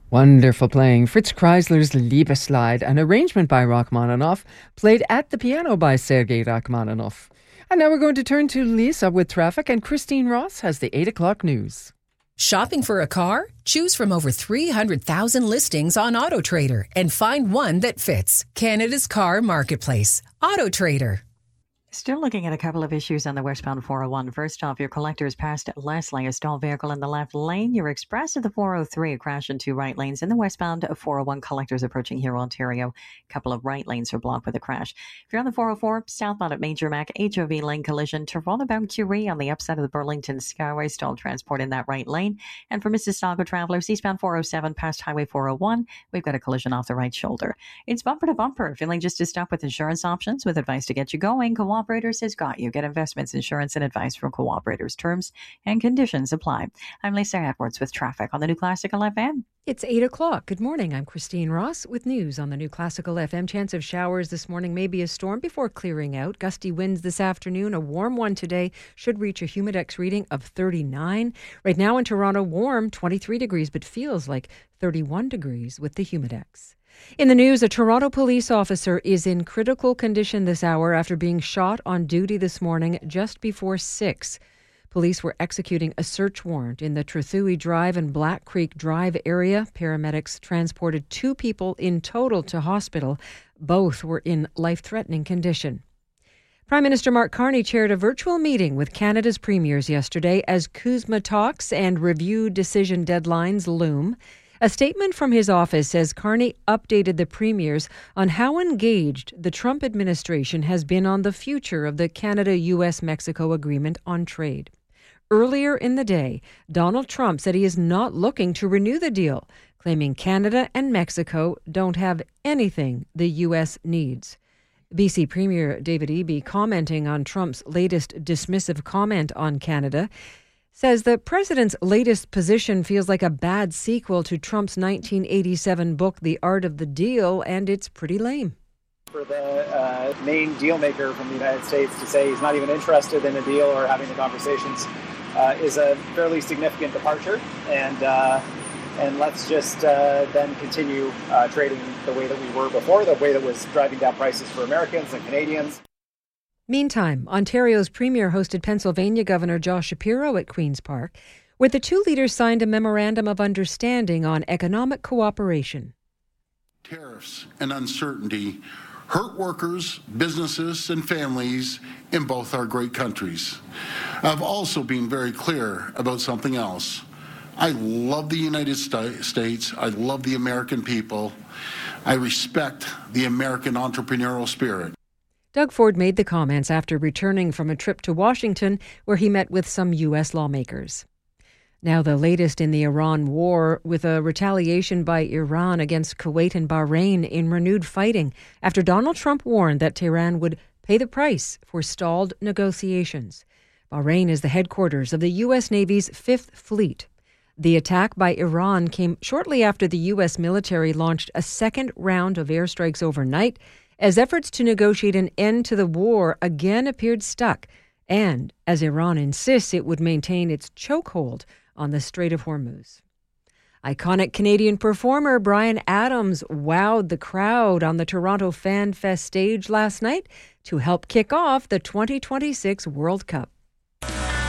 Wonderful playing. Fritz Kreisler's Liebeslied, an arrangement by Rachmaninoff, played at the piano by Sergei Rachmaninoff. And now we're going to turn to Lisa with traffic, and Christine Ross has the 8 o'clock news. Shopping for a car? Choose from over 300,000 listings on AutoTrader and find one that fits. Canada's car marketplace. AutoTrader. Still looking at a couple of issues on the westbound 401. First off, your collector is past Leslie, a stalled vehicle in the left lane. Your express at the 403, a crash in two right lanes. In the westbound 401, collectors approaching here, Ontario. A couple of right lanes are blocked with a crash. If you're on the 404, southbound at Major Mac, HOV lane collision. Toronto-bound Curie on the upside of the Burlington Skyway, stalled transport in that right lane. And for Mississauga travelers, eastbound 407 past Highway 401, we've got a collision off the right shoulder. It's bumper to bumper. Feeling just as stuck with insurance options with advice to get you going? Cooperators has got you. Get investments, insurance, and advice from Cooperators. Terms and conditions apply. I'm Lisa Edwards with traffic on the New Classical FM. It's 8 o'clock. Good morning. I'm Christine Ross with news on the New Classical FM. Chance of showers this morning, maybe a storm before clearing out. Gusty winds this afternoon. A warm one today should reach a humidex reading of 39. Right now in Toronto, warm, 23 degrees, but feels like 31 degrees with the humidex. In the news, a Toronto police officer is in critical condition this hour after being shot on duty this morning just before 6. Police were executing a search warrant in the Trethewey Drive and Black Creek Drive area. Paramedics transported 2 people in total to hospital. Both were in life-threatening condition. Prime Minister Mark Carney chaired a virtual meeting with Canada's premiers yesterday as CUSMA talks and review decision deadlines loom. A statement from his office says Carney updated the premiers on how engaged the Trump administration has been on the future of the Canada-US-Mexico Agreement on Trade. Earlier in the day, Donald Trump said he is not looking to renew the deal, claiming Canada and Mexico don't have anything the U.S. needs. BC Premier David Eby, commenting on Trump's latest dismissive comment on Canada, says the president's latest position feels like a bad sequel to Trump's 1987 book, The Art of the Deal, and it's pretty lame. For the main deal maker from the United States to say he's not even interested in a deal or having the conversations is a fairly significant departure. And let's just then continue trading the way that we were before, the way that was driving down prices for Americans and Canadians. Meantime, Ontario's premier hosted Pennsylvania Governor Josh Shapiro at Queen's Park, where the two leaders signed a memorandum of understanding on economic cooperation. Tariffs and uncertainty hurt workers, businesses, and families in both our great countries. I've also been very clear about something else. I love the United States. I love the American people. I respect the American entrepreneurial spirit. Doug Ford made the comments after returning from a trip to Washington, where he met with some U.S. lawmakers. Now the latest in the Iran war, with a retaliation by Iran against Kuwait and Bahrain in renewed fighting after Donald Trump warned that Tehran would pay the price for stalled negotiations. Bahrain is the headquarters of the U.S. Navy's 5th Fleet. The attack by Iran came shortly after the U.S. military launched a second round of airstrikes overnight, as efforts to negotiate an end to the war again appeared stuck, and as Iran insists it would maintain its chokehold on the Strait of Hormuz. Iconic Canadian performer Bryan Adams wowed the crowd on the Toronto Fan Fest stage last night to help kick off the 2026 World Cup.